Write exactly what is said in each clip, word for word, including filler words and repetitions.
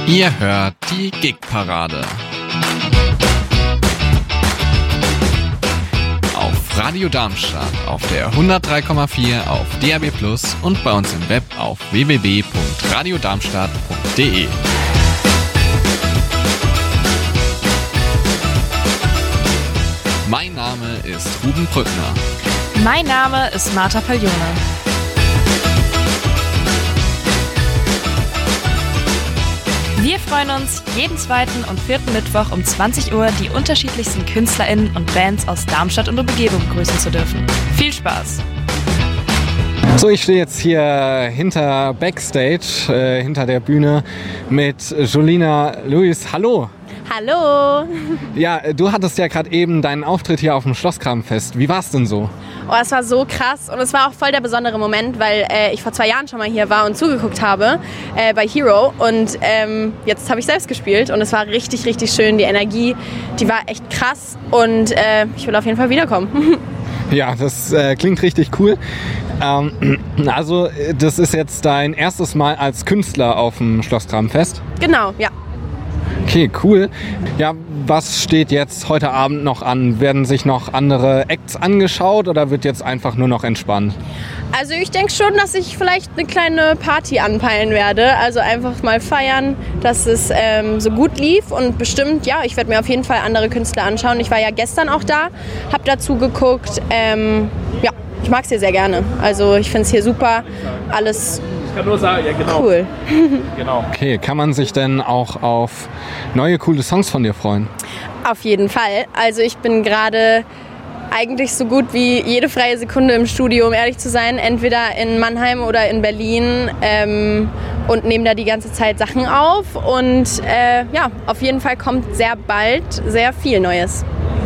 Ihr hört die Gig-Parade. Auf Radio Darmstadt, auf der hundertdrei Komma vier, auf D A B plus und bei uns im Web auf w w w punkt radiodarmstadt punkt d e. Mein Name ist Ruben Brückner. Mein Name ist Marta Paglione. Wir freuen uns, jeden zweiten und vierten Mittwoch um zwanzig Uhr die unterschiedlichsten KünstlerInnen und Bands aus Darmstadt und Umgebung begrüßen zu dürfen. Viel Spaß! So, ich stehe jetzt hier hinter Backstage, äh, hinter der Bühne mit Jolina Lewis. Hallo! Hallo! Ja, du hattest ja gerade eben deinen Auftritt hier auf dem Schlosskramfest. Wie war es denn so? Oh, es war so krass und es war auch voll der besondere Moment, weil äh, ich vor zwei Jahren schon mal hier war und zugeguckt habe äh, bei Hero und ähm, jetzt habe ich selbst gespielt und es war richtig, richtig schön. Die Energie, die war echt krass und äh, ich will auf jeden Fall wiederkommen. Ja, das äh, klingt richtig cool. Ähm, also das ist jetzt dein erstes Mal als Künstler auf dem Schlosskramfest? Genau, ja. Okay, cool. Ja, was steht jetzt heute Abend noch an? Werden sich noch andere Acts angeschaut oder wird jetzt einfach nur noch entspannt? Also ich denke schon, dass ich vielleicht eine kleine Party anpeilen werde. Also einfach mal feiern, dass es ähm, so gut lief. Und bestimmt, ja, ich werde mir auf jeden Fall andere Künstler anschauen. Ich war ja gestern auch da, habe dazu geguckt. Ähm, ja, ich mag es hier sehr gerne. Also ich finde es hier super. Alles Ich kann nur sagen, ja genau. Cool. Genau. Okay, kann man sich denn auch auf neue, coole Songs von dir freuen? Auf jeden Fall. Also ich bin gerade eigentlich so gut wie jede freie Sekunde im Studio, um ehrlich zu sein. Entweder in Mannheim oder in Berlin ähm, und nehme da die ganze Zeit Sachen auf. Und äh, ja, auf jeden Fall kommt sehr bald sehr viel Neues.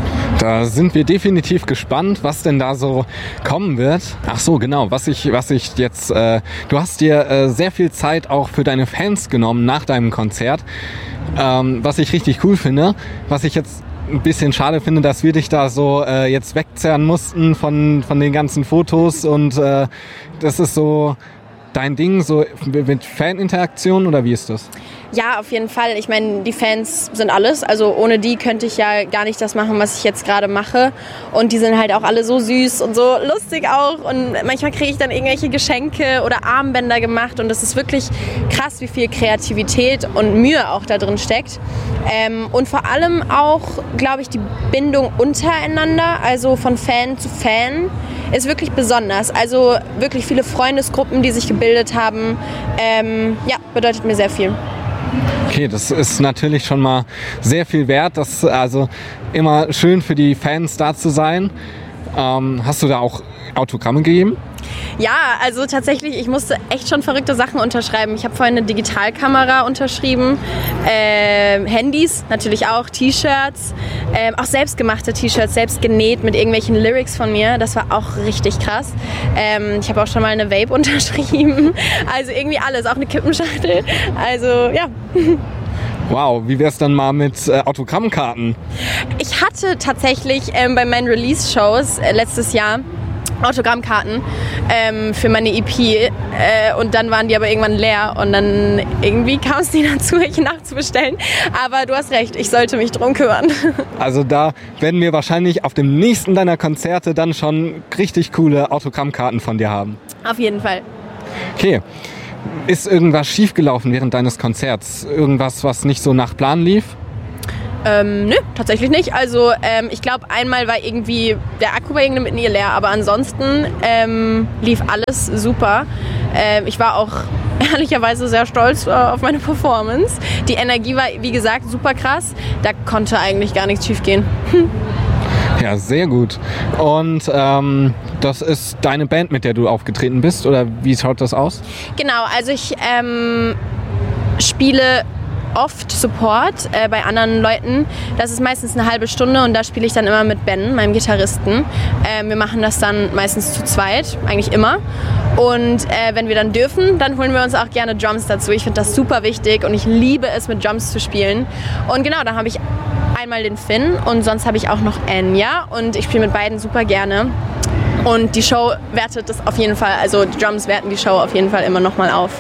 Da sind wir definitiv gespannt, was denn da so kommen wird. Ach so, genau, was ich, was ich jetzt, äh, du hast dir äh, sehr viel Zeit auch für deine Fans genommen nach deinem Konzert, ähm, was ich richtig cool finde. Was ich jetzt ein bisschen schade finde, dass wir dich da so äh, jetzt wegzerren mussten von, von den ganzen Fotos und äh, das ist so dein Ding, so mit Faninteraktion oder wie ist das? Ja, auf jeden Fall. Ich meine, die Fans sind alles. Also ohne die könnte ich ja gar nicht das machen, was ich jetzt gerade mache. Und die sind halt auch alle so süß und so lustig auch. Und manchmal kriege ich dann irgendwelche Geschenke oder Armbänder gemacht. Und das ist wirklich krass, wie viel Kreativität und Mühe auch da drin steckt. Ähm, und vor allem auch, glaube ich, die Bindung untereinander, also von Fan zu Fan, ist wirklich besonders. Also wirklich viele Freundesgruppen, die sich gebildet haben. Ähm, ja, bedeutet mir sehr viel. Okay, das ist natürlich schon mal sehr viel wert. Das ist also immer schön für die Fans da zu sein. Ähm, hast du da auch Autogramme gegeben? Ja, also tatsächlich, ich musste echt schon verrückte Sachen unterschreiben. Ich habe vorhin eine Digitalkamera unterschrieben, äh, Handys natürlich auch, T-Shirts, äh, auch selbstgemachte T-Shirts, selbst genäht mit irgendwelchen Lyrics von mir. Das war auch richtig krass. Ähm, ich habe auch schon mal eine Vape unterschrieben, also irgendwie alles, auch eine Kippenschachtel. Also ja. Wow, wie wär's dann mal mit äh, Autogrammkarten? Ich hatte tatsächlich ähm, bei meinen Release-Shows äh, letztes Jahr Autogrammkarten ähm, für meine E P äh, und dann waren die aber irgendwann leer und dann irgendwie kam es nicht dazu, welche nachzubestellen. Aber du hast recht, ich sollte mich drum kümmern. Also da werden wir wahrscheinlich auf dem nächsten deiner Konzerte dann schon richtig coole Autogrammkarten von dir haben. Auf jeden Fall. Okay. Ist irgendwas schiefgelaufen während deines Konzerts? Irgendwas, was nicht so nach Plan lief? Ähm, nö, tatsächlich nicht. Also ähm, ich glaube, einmal war irgendwie der Akku bei irgendeinem Mitten leer, aber ansonsten ähm, lief alles super. Ähm, ich war auch ehrlicherweise sehr stolz äh, auf meine Performance. Die Energie war, wie gesagt, super krass. Da konnte eigentlich gar nichts schief gehen. Ja, sehr gut. Und ähm, das ist deine Band, mit der du aufgetreten bist, oder wie schaut das aus? Genau, also ich ähm, spiele oft Support äh, bei anderen Leuten. Das ist meistens eine halbe Stunde und da spiele ich dann immer mit Ben, meinem Gitarristen. Äh, wir machen das dann meistens zu zweit, eigentlich immer. Und äh, wenn wir dann dürfen, dann holen wir uns auch gerne Drums dazu. Ich finde das super wichtig und ich liebe es, mit Drums zu spielen. Und genau, da habe ich einmal den Finn und sonst habe ich auch noch Enya und ich spiele mit beiden super gerne. Und die Show wertet das auf jeden Fall, also die Drums werten die Show auf jeden Fall immer nochmal auf.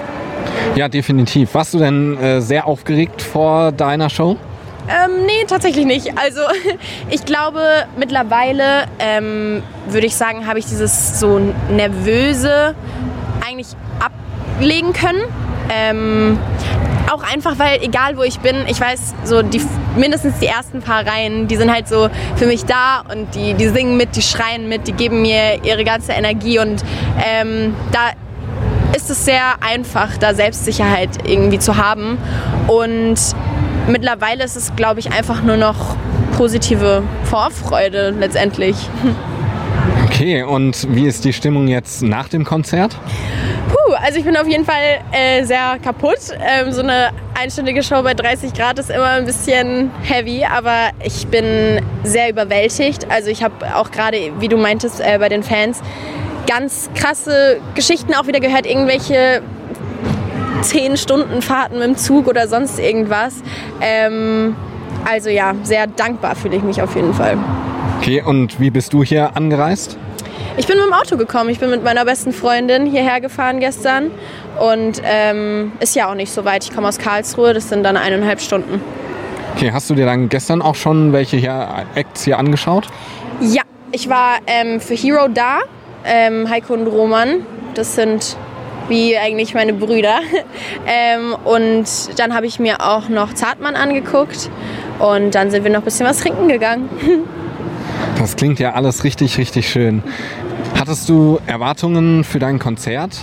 Ja, definitiv. Warst du denn äh, sehr aufgeregt vor deiner Show? Ähm, nee, tatsächlich nicht. Also ich glaube, mittlerweile ähm, würde ich sagen, habe ich dieses so Nervöse eigentlich ablegen können. Ähm, auch einfach, weil egal wo ich bin, ich weiß, so die mindestens die ersten paar Reihen, die sind halt so für mich da und die, die singen mit, die schreien mit, die geben mir ihre ganze Energie und ähm, da ist es sehr einfach, da Selbstsicherheit irgendwie zu haben und mittlerweile ist es, glaube ich, einfach nur noch positive Vorfreude letztendlich. Okay, und wie ist die Stimmung jetzt nach dem Konzert? Puh, also ich bin auf jeden Fall äh, sehr kaputt. Ähm, so eine einstündige Show bei dreißig Grad ist immer ein bisschen heavy, aber ich bin sehr überwältigt. Also ich habe auch gerade, wie du meintest, äh, bei den Fans ganz krasse Geschichten auch wieder gehört, irgendwelche zehn Stunden Fahrten mit dem Zug oder sonst irgendwas. Ähm, also ja, sehr dankbar fühle ich mich auf jeden Fall. Okay, und wie bist du hier angereist? Ich bin mit dem Auto gekommen. Ich bin mit meiner besten Freundin hierher gefahren gestern und ähm, ist ja auch nicht so weit. Ich komme aus Karlsruhe, das sind dann eineinhalb Stunden. Okay, hast du dir dann gestern auch schon welche hier, Acts hier angeschaut? Ja, ich war ähm, für Hero da, ähm, Heiko und Roman. Das sind wie eigentlich meine Brüder. ähm, und dann habe ich mir auch noch Zartmann angeguckt und dann sind wir noch ein bisschen was trinken gegangen. Das klingt ja alles richtig, richtig schön. Hattest du Erwartungen für dein Konzert?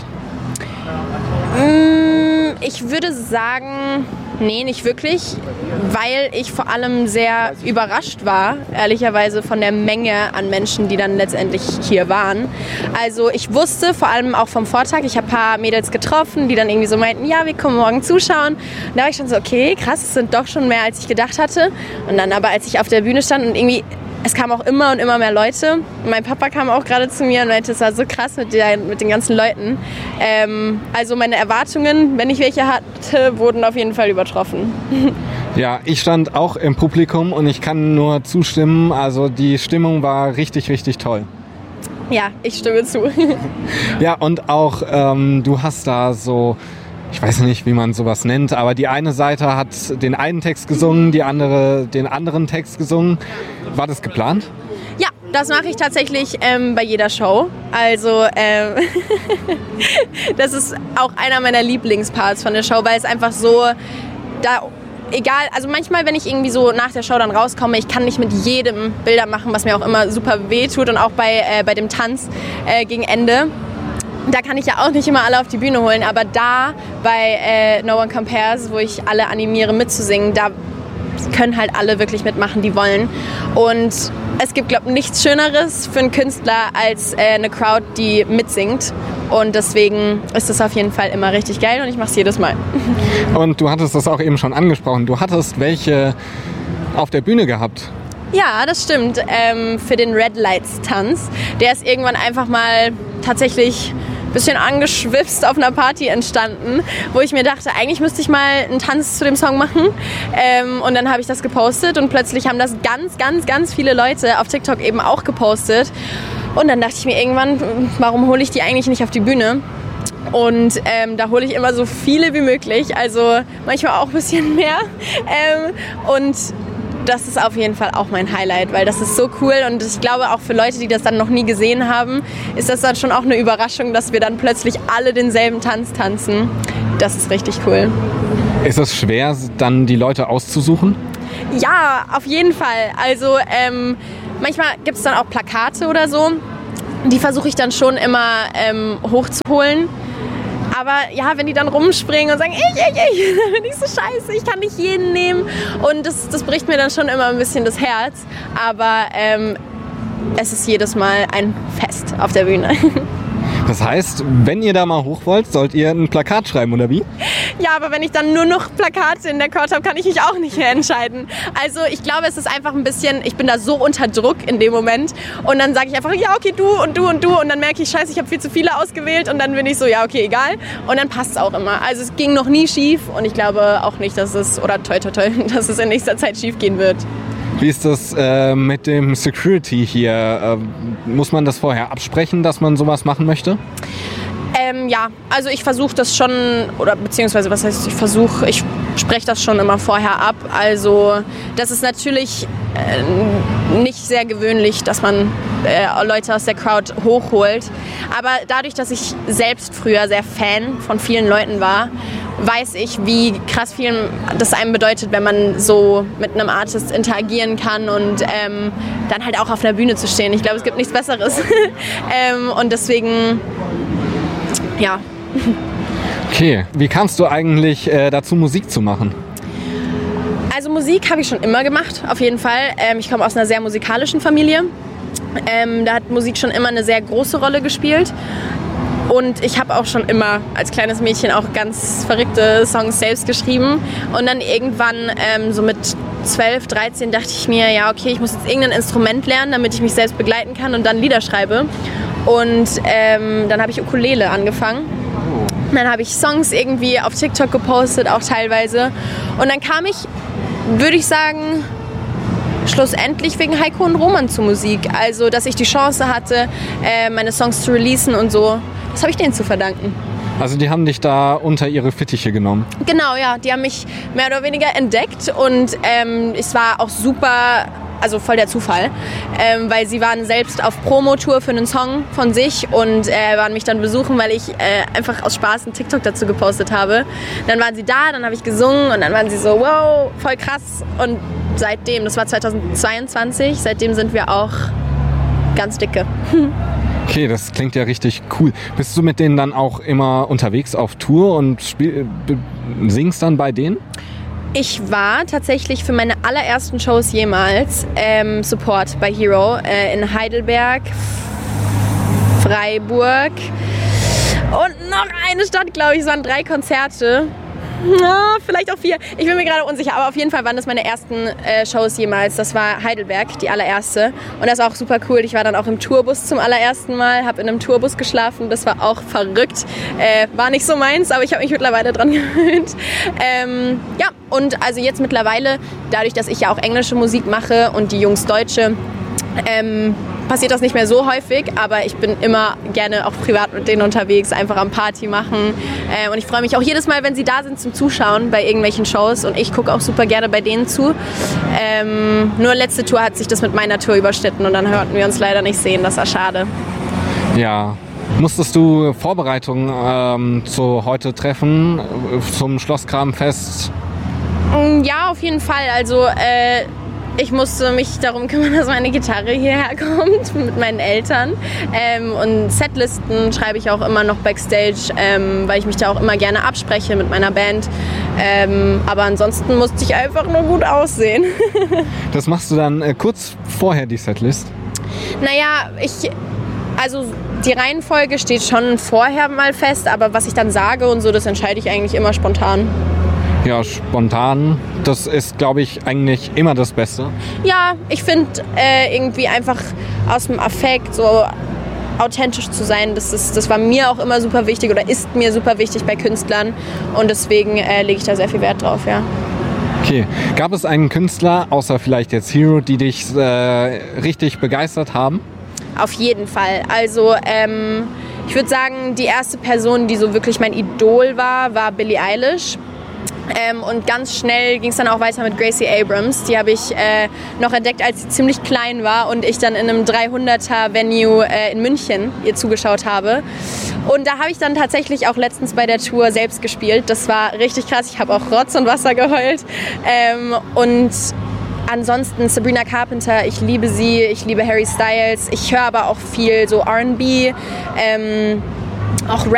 Mm, ich würde sagen, nee, nicht wirklich, weil ich vor allem sehr überrascht war, ehrlicherweise von der Menge an Menschen, die dann letztendlich hier waren. Also ich wusste vor allem auch vom Vortag, ich habe ein paar Mädels getroffen, die dann irgendwie so meinten, ja, wir kommen morgen zuschauen. Und da war ich schon so, okay, krass, es sind doch schon mehr, als ich gedacht hatte. Und dann aber, als ich auf der Bühne stand und irgendwie es kamen auch immer und immer mehr Leute. Mein Papa kam auch gerade zu mir und meinte, es war so krass mit, der, mit den ganzen Leuten. Ähm, also meine Erwartungen, wenn ich welche hatte, wurden auf jeden Fall übertroffen. Ja, ich stand auch im Publikum und ich kann nur zustimmen. Also die Stimmung war richtig, richtig toll. Ja, ich stimme zu. Ja, und auch ähm, du hast da so... Ich weiß nicht, wie man sowas nennt, aber die eine Seite hat den einen Text gesungen, die andere den anderen Text gesungen. War das geplant? Ja, das mache ich tatsächlich ähm, bei jeder Show. Also ähm, das ist auch einer meiner Lieblingsparts von der Show, weil es einfach so, da egal, also manchmal, wenn ich irgendwie so nach der Show dann rauskomme, ich kann nicht mit jedem Bilder machen, was mir auch immer super weh tut und auch bei, äh, bei dem Tanz äh, gegen Ende. Da kann ich ja auch nicht immer alle auf die Bühne holen, aber da bei äh, No One Compares, wo ich alle animiere mitzusingen, da können halt alle wirklich mitmachen, die wollen. Und es gibt, glaube ich, nichts Schöneres für einen Künstler als äh, eine Crowd, die mitsingt. Und deswegen ist das auf jeden Fall immer richtig geil und ich mache es jedes Mal. Und du hattest das auch eben schon angesprochen. Du hattest welche auf der Bühne gehabt. Ja, das stimmt. Ähm, für den Red Lights Tanz. Der ist irgendwann einfach mal tatsächlich ein bisschen angeschwipst auf einer Party entstanden, wo ich mir dachte, eigentlich müsste ich mal einen Tanz zu dem Song machen. Ähm, und dann habe ich das gepostet und plötzlich haben das ganz, ganz, ganz viele Leute auf TikTok eben auch gepostet. Und dann dachte ich mir irgendwann, warum hole ich die eigentlich nicht auf die Bühne? Und ähm, da hole ich immer so viele wie möglich, also manchmal auch ein bisschen mehr. Ähm, und das ist auf jeden Fall auch mein Highlight, weil das ist so cool und ich glaube auch für Leute, die das dann noch nie gesehen haben, ist das dann schon auch eine Überraschung, dass wir dann plötzlich alle denselben Tanz tanzen. Das ist richtig cool. Ist es schwer, dann die Leute auszusuchen? Ja, auf jeden Fall. Also ähm, manchmal gibt es dann auch Plakate oder so. Die versuche ich dann schon immer ähm, hochzuholen. Aber ja, wenn die dann rumspringen und sagen, ich, ich, ich, dann bin ich so scheiße, ich kann nicht jeden nehmen. Und das, das bricht mir dann schon immer ein bisschen das Herz. Aber ähm, es ist jedes Mal ein Fest auf der Bühne. Das heißt, wenn ihr da mal hoch wollt, sollt ihr ein Plakat schreiben, oder wie? Ja, aber wenn ich dann nur noch Plakate in der Crowd habe, kann ich mich auch nicht mehr entscheiden. Also ich glaube, es ist einfach ein bisschen, ich bin da so unter Druck in dem Moment. Und dann sage ich einfach, ja, okay, du und du und du. Und dann merke ich, scheiße, ich habe viel zu viele ausgewählt. Und dann bin ich so, ja, okay, egal. Und dann passt es auch immer. Also es ging noch nie schief. Und ich glaube auch nicht, dass es, oder toi, toi, toi, dass es in nächster Zeit schief gehen wird. Wie ist das äh, mit dem Security hier? Äh, muss man das vorher absprechen, dass man sowas machen möchte? Ähm, ja, also ich versuche das schon, oder beziehungsweise was heißt ich versuche, ich spreche das schon immer vorher ab. Also das ist natürlich äh, nicht sehr gewöhnlich, dass man äh, Leute aus der Crowd hochholt. Aber dadurch, dass ich selbst früher sehr Fan von vielen Leuten war, weiß ich, wie krass viel das einem bedeutet, wenn man so mit einem Artist interagieren kann und ähm, dann halt auch auf der Bühne zu stehen. Ich glaube, es gibt nichts Besseres. ähm, und deswegen... Ja. Okay, wie kamst du eigentlich äh, dazu, Musik zu machen? Also Musik habe ich schon immer gemacht, auf jeden Fall. Ähm, ich komme aus einer sehr musikalischen Familie. Ähm, da hat Musik schon immer eine sehr große Rolle gespielt. Und ich habe auch schon immer als kleines Mädchen auch ganz verrückte Songs selbst geschrieben. Und dann irgendwann ähm, so mit zwölf, dreizehn dachte ich mir, ja okay, ich muss jetzt irgendein Instrument lernen, damit ich mich selbst begleiten kann und dann Lieder schreibe. Und ähm, dann habe ich Ukulele angefangen. Und dann habe ich Songs irgendwie auf TikTok gepostet, auch teilweise. Und dann kam ich, würde ich sagen, schlussendlich wegen Heiko und Roman zu Musik. Also, dass ich die Chance hatte, äh, meine Songs zu releasen und so. Das habe ich denen zu verdanken. Also die haben dich da unter ihre Fittiche genommen? Genau, ja. Die haben mich mehr oder weniger entdeckt. Und ähm, es war auch super... Also voll der Zufall, ähm, weil sie waren selbst auf Promotour für einen Song von sich und äh, waren mich dann besuchen, weil ich äh, einfach aus Spaß einen TikTok dazu gepostet habe. Dann waren sie da, dann habe ich gesungen und dann waren sie so, wow, voll krass. Und seitdem, das war zweitausendzweiundzwanzig, seitdem sind wir auch ganz dicke. Okay, das klingt ja richtig cool. Bist du mit denen dann auch immer unterwegs auf Tour und spiel, singst dann bei denen? Ich war tatsächlich für meine allerersten Shows jemals ähm, Support bei Hero äh, in Heidelberg, Freiburg und noch eine Stadt, glaube ich. Es waren drei Konzerte. Ja, vielleicht auch vier. Ich bin mir gerade unsicher, aber auf jeden Fall waren das meine ersten äh, Shows jemals. Das war Heidelberg, die allererste. Und das war auch super cool. Ich war dann auch im Tourbus zum allerersten Mal, habe in einem Tourbus geschlafen. Das war auch verrückt. Äh, war nicht so meins, aber ich habe mich mittlerweile dran gewöhnt. Ähm, ja, und also jetzt mittlerweile, dadurch, dass ich ja auch englische Musik mache und die Jungs deutsche, ähm, passiert das nicht mehr so häufig, aber ich bin immer gerne auch privat mit denen unterwegs, einfach am Party machen. Äh, und ich freue mich auch jedes Mal, wenn sie da sind zum Zuschauen bei irgendwelchen Shows. Und ich gucke auch super gerne bei denen zu. Ähm, nur letzte Tour hat sich das mit meiner Tour überschnitten und dann hörten wir uns leider nicht sehen. Das war schade. Ja. Musstest du Vorbereitungen ähm, zu heute treffen, zum Schlosskramfest? Ja, auf jeden Fall. Also äh, ich musste mich darum kümmern, dass meine Gitarre hierher kommt mit meinen Eltern. Ähm, und Setlisten schreibe ich auch immer noch Backstage, ähm, weil ich mich da auch immer gerne abspreche mit meiner Band. Ähm, aber ansonsten musste ich einfach nur gut aussehen. Das machst du dann äh, kurz vorher, die Setlist? Naja, ich... Also die Reihenfolge steht schon vorher mal fest, aber was ich dann sage und so, das entscheide ich eigentlich immer spontan. Ja, spontan, das ist, glaube ich, eigentlich immer das Beste. Ja, ich finde äh, irgendwie einfach aus dem Affekt so authentisch zu sein, das, ist, das war mir auch immer super wichtig oder ist mir super wichtig bei Künstlern und deswegen äh, lege ich da sehr viel Wert drauf, ja. Okay, gab es einen Künstler, außer vielleicht jetzt Hero, die dich äh, richtig begeistert haben? Auf jeden Fall. Also ähm, ich würde sagen, die erste Person, die so wirklich mein Idol war, war Billie Eilish. Ähm, und ganz schnell ging es dann auch weiter mit Gracie Abrams. Die habe ich äh, noch entdeckt, als sie ziemlich klein war und ich dann in einem dreihunderter Venue äh, in München ihr zugeschaut habe. Und da habe ich dann tatsächlich auch letztens bei der Tour selbst gespielt. Das war richtig krass. Ich habe auch Rotz und Wasser geheult. Ähm, und ansonsten Sabrina Carpenter, ich liebe sie, ich liebe Harry Styles. Ich höre aber auch viel so R and B, ähm, auch Rap.